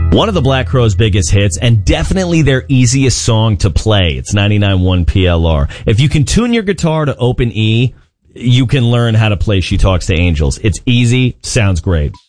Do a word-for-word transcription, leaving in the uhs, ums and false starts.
One of the Black Crowes' biggest hits, and definitely their easiest song to play. It's ninety-nine point one P L R. If you can tune your guitar to open E, you can learn how to play She Talks to Angels. It's easy, sounds great.